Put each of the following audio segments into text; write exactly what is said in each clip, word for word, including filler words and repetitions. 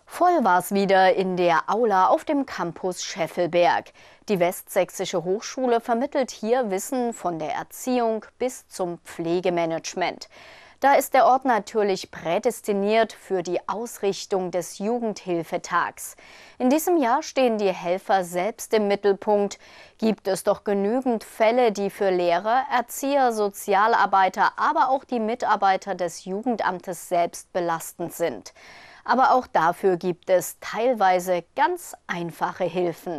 Voll war es wieder in der Aula auf dem Campus Scheffelberg. Die Westsächsische Hochschule vermittelt hier Wissen von der Erziehung bis zum Pflegemanagement. Da ist der Ort natürlich prädestiniert für die Ausrichtung des Jugendhilfetags. In diesem Jahr stehen die Helfer selbst im Mittelpunkt. Gibt es doch genügend Fälle, die für Lehrer, Erzieher, Sozialarbeiter, aber auch die Mitarbeiter des Jugendamtes selbst belastend sind. Aber auch dafür gibt es teilweise ganz einfache Hilfen.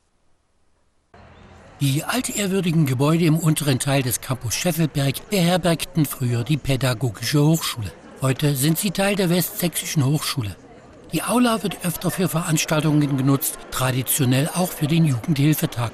Die altehrwürdigen Gebäude im unteren Teil des Campus Scheffelberg beherbergten früher die Pädagogische Hochschule. Heute sind sie Teil der Westsächsischen Hochschule. Die Aula wird öfter für Veranstaltungen genutzt, traditionell auch für den Jugendhilfetag.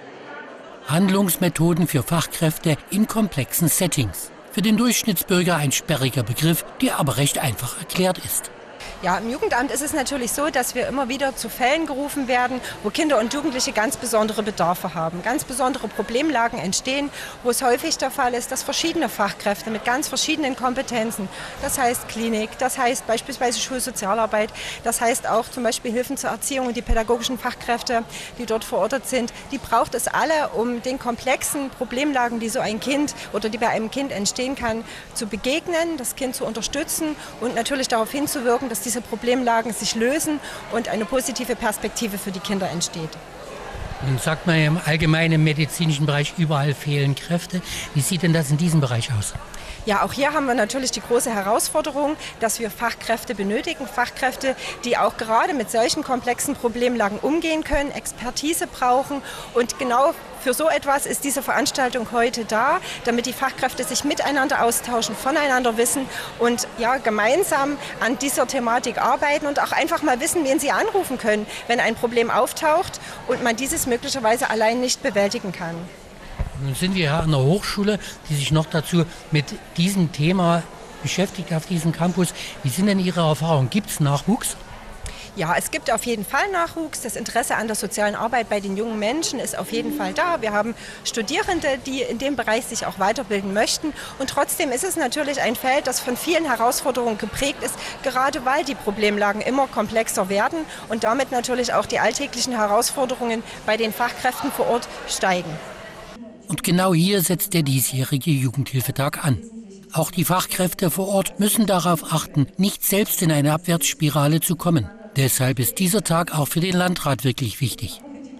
Handlungsmethoden für Fachkräfte in komplexen Settings. Für den Durchschnittsbürger ein sperriger Begriff, der aber recht einfach erklärt ist. Ja, im Jugendamt ist es natürlich so, dass wir immer wieder zu Fällen gerufen werden, wo Kinder und Jugendliche ganz besondere Bedarfe haben, ganz besondere Problemlagen entstehen, wo es häufig der Fall ist, dass verschiedene Fachkräfte mit ganz verschiedenen Kompetenzen, das heißt Klinik, das heißt beispielsweise Schulsozialarbeit, das heißt auch zum Beispiel Hilfen zur Erziehung und die pädagogischen Fachkräfte, die dort verortet sind, die braucht es alle, um den komplexen Problemlagen, die so ein Kind oder die bei einem Kind entstehen kann, zu begegnen, das Kind zu unterstützen und natürlich darauf hinzuwirken, dass diese Problemlagen sich lösen und eine positive Perspektive für die Kinder entsteht. Nun sagt man ja im allgemeinen medizinischen Bereich, überall fehlen Kräfte. Wie sieht denn das in diesem Bereich aus? Ja, auch hier haben wir natürlich die große Herausforderung, dass wir Fachkräfte benötigen. Fachkräfte, die auch gerade mit solchen komplexen Problemlagen umgehen können, Expertise brauchen. Und genau für so etwas ist diese Veranstaltung heute da, damit die Fachkräfte sich miteinander austauschen, voneinander wissen und ja, gemeinsam an dieser Thematik arbeiten und auch einfach mal wissen, wen sie anrufen können, wenn ein Problem auftaucht und man dieses möglicherweise allein nicht bewältigen kann. Nun sind wir hier an der Hochschule, die sich noch dazu mit diesem Thema beschäftigt auf diesem Campus. Wie sind denn Ihre Erfahrungen? Gibt es Nachwuchs? Ja, es gibt auf jeden Fall Nachwuchs. Das Interesse an der sozialen Arbeit bei den jungen Menschen ist auf jeden Fall da. Wir haben Studierende, die in dem Bereich sich auch weiterbilden möchten. Und trotzdem ist es natürlich ein Feld, das von vielen Herausforderungen geprägt ist, gerade weil die Problemlagen immer komplexer werden und damit natürlich auch die alltäglichen Herausforderungen bei den Fachkräften vor Ort steigen. Und genau hier setzt der diesjährige Jugendhilfetag an. Auch die Fachkräfte vor Ort müssen darauf achten, nicht selbst in eine Abwärtsspirale zu kommen. Deshalb ist dieser Tag auch für den Landrat wirklich wichtig.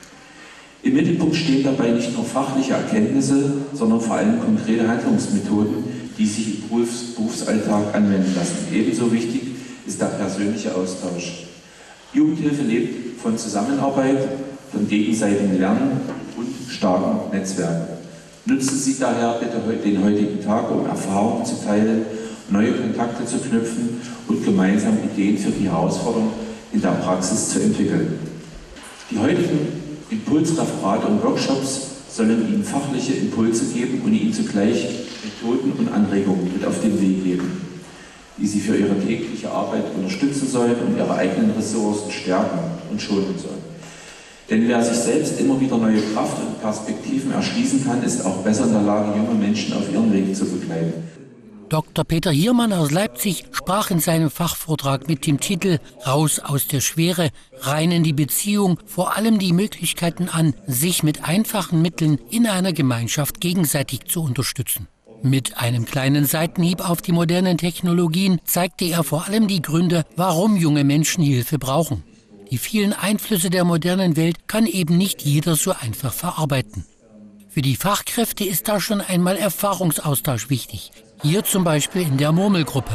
Im Mittelpunkt stehen dabei nicht nur fachliche Erkenntnisse, sondern vor allem konkrete Handlungsmethoden, die sich im Berufs- Berufsalltag anwenden lassen. Ebenso wichtig ist der persönliche Austausch. Jugendhilfe lebt von Zusammenarbeit, von gegenseitigem Lernen und starken Netzwerken. Nutzen Sie daher bitte den heutigen Tag, um Erfahrungen zu teilen, neue Kontakte zu knüpfen und gemeinsam Ideen für die Herausforderung in der Praxis zu entwickeln. Die heutigen Impulsreferate und Workshops sollen Ihnen fachliche Impulse geben und Ihnen zugleich Methoden und Anregungen mit auf den Weg geben, die Sie für Ihre tägliche Arbeit unterstützen sollen und Ihre eigenen Ressourcen stärken und schonen sollen. Denn wer sich selbst immer wieder neue Kraft und Perspektiven erschließen kann, ist auch besser in der Lage, junge Menschen auf ihrem Weg zu begleiten. Doktor Peter Hiermann aus Leipzig sprach in seinem Fachvortrag mit dem Titel »Raus aus der Schwere, rein in die Beziehung« vor allem die Möglichkeiten an, sich mit einfachen Mitteln in einer Gemeinschaft gegenseitig zu unterstützen. Mit einem kleinen Seitenhieb auf die modernen Technologien zeigte er vor allem die Gründe, warum junge Menschen Hilfe brauchen. Die vielen Einflüsse der modernen Welt kann eben nicht jeder so einfach verarbeiten. Für die Fachkräfte ist da schon einmal Erfahrungsaustausch wichtig. Hier zum Beispiel in der Murmelgruppe.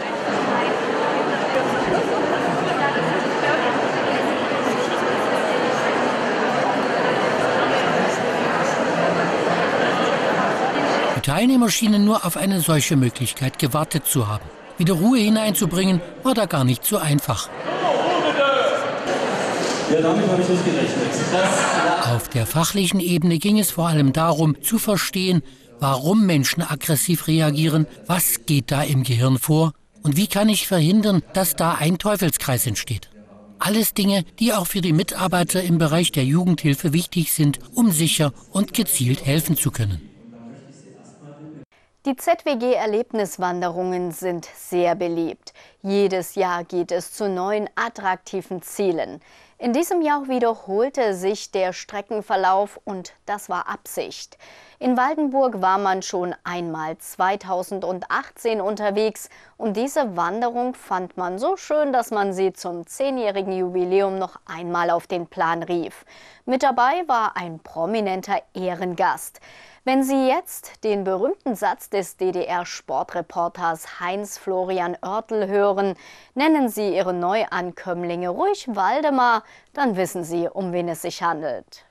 Die Teilnehmer schienen nur auf eine solche Möglichkeit gewartet zu haben. Wieder Ruhe hineinzubringen, war da gar nicht so einfach. Ja, damit habe ich nicht gerechnet. Das Auf der fachlichen Ebene ging es vor allem darum, zu verstehen, warum Menschen aggressiv reagieren, was geht da im Gehirn vor und wie kann ich verhindern, dass da ein Teufelskreis entsteht. Alles Dinge, die auch für die Mitarbeiter im Bereich der Jugendhilfe wichtig sind, um sicher und gezielt helfen zu können. Die Z W G-Erlebniswanderungen sind sehr beliebt. Jedes Jahr geht es zu neuen attraktiven Zielen. In diesem Jahr wiederholte sich der Streckenverlauf und das war Absicht. In Waldenburg war man schon einmal zweitausendachtzehn unterwegs und diese Wanderung fand man so schön, dass man sie zum zehnjährigen Jubiläum noch einmal auf den Plan rief. Mit dabei war ein prominenter Ehrengast. Wenn Sie jetzt den berühmten Satz des D D R-Sportreporters Heinz-Florian Oertel hören, nennen Sie Ihre Neuankömmlinge ruhig Waldemar, dann wissen Sie, um wen es sich handelt.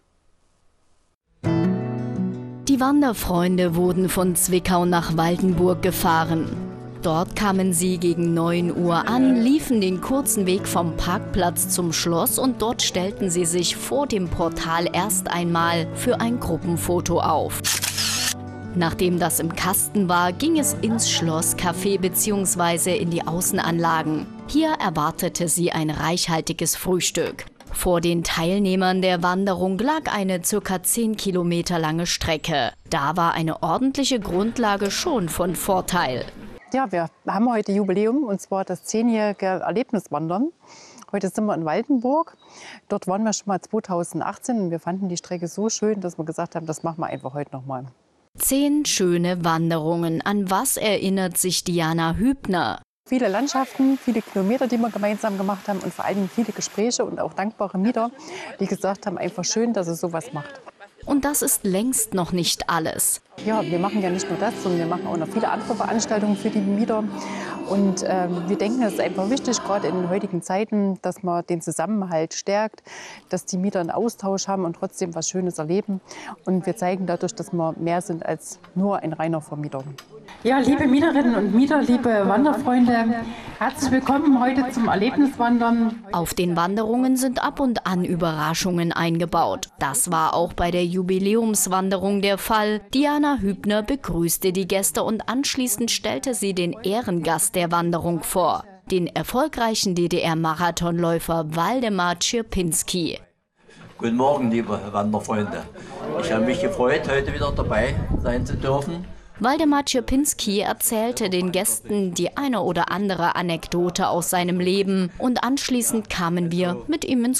Die Wanderfreunde wurden von Zwickau nach Waldenburg gefahren. Dort kamen sie gegen neun Uhr an, liefen den kurzen Weg vom Parkplatz zum Schloss und dort stellten sie sich vor dem Portal erst einmal für ein Gruppenfoto auf. Nachdem das im Kasten war, ging es ins Schlosscafé bzw. in die Außenanlagen. Hier erwartete sie ein reichhaltiges Frühstück. Vor den Teilnehmern der Wanderung lag eine ca. zehn Kilometer lange Strecke. Da war eine ordentliche Grundlage schon von Vorteil. Ja, wir haben heute Jubiläum, und zwar das zehnjährige Erlebniswandern. Heute sind wir in Waldenburg. Dort waren wir schon mal zweitausendachtzehn und wir fanden die Strecke so schön, dass wir gesagt haben, das machen wir einfach heute noch mal. Zehn schöne Wanderungen. An was erinnert sich Diana Hübner? Viele Landschaften, viele Kilometer, die wir gemeinsam gemacht haben und vor allem viele Gespräche und auch dankbare Mieter, die gesagt haben, einfach schön, dass es sowas macht. Und das ist längst noch nicht alles. Ja, wir machen ja nicht nur das, sondern wir machen auch noch viele andere Veranstaltungen für die Mieter. Und ähm, wir denken, es ist einfach wichtig, gerade in den heutigen Zeiten, dass man den Zusammenhalt stärkt, dass die Mieter einen Austausch haben und trotzdem was Schönes erleben. Und wir zeigen dadurch, dass wir mehr sind als nur ein reiner Vermieter. Ja, liebe Mieterinnen und Mieter, liebe Wanderfreunde, herzlich willkommen heute zum Erlebniswandern. Auf den Wanderungen sind ab und an Überraschungen eingebaut. Das war auch bei der Jubiläumswanderung der Fall. Diana Hübner begrüßte die Gäste und anschließend stellte sie den Ehrengast der Wanderung vor, den erfolgreichen D D R-Marathonläufer Waldemar Czierpinski. Guten Morgen, liebe Wanderfreunde. Ich habe mich gefreut, heute wieder dabei sein zu dürfen. Waldemar Czierpinski erzählte den Gästen die eine oder andere Anekdote aus seinem Leben und anschließend kamen wir mit ihm ins